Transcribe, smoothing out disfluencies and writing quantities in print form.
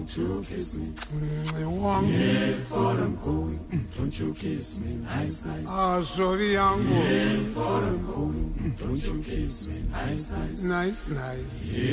Don't you kiss me. You want me? Before I'm going, don't you kiss me. Nice, nice. Ah, sorry, yangu. Before I'm going, don't you kiss me. Nice, nice. Nice, nice.